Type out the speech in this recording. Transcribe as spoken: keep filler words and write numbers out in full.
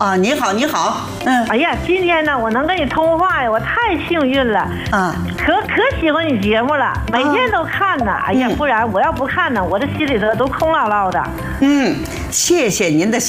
啊，你好，你好，嗯， 哎呀，今天呢，我能跟你通话呀，我太幸运了啊， 可可喜欢你节目了，每天都看呢。哎呀，不然我要不看呢，我这心里头都空落落的。 嗯，谢谢您的